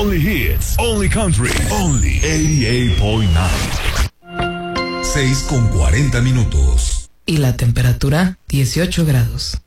Only hits, only country, only 88.9. 6:40 minutos. Y la temperatura, 18 grados.